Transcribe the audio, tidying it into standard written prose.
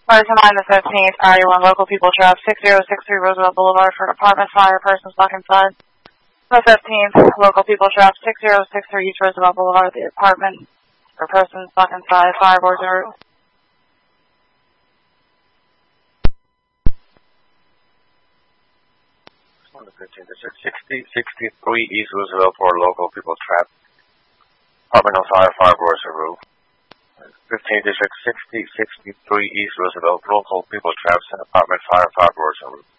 Person line the 15th, RU1 local people trap 6063 Roosevelt Boulevard for apartment fire, person stuck inside. The 15th, local people trap 6063 East Roosevelt Boulevard, the apartment for person stuck inside, fireboards are route. On the 15th, 6063 East Roosevelt for local people trapped. Apartment on fire, fireboards are roof. 15th District, 6063 East Roosevelt, local people trapped in apartment fire, fireboards are roof.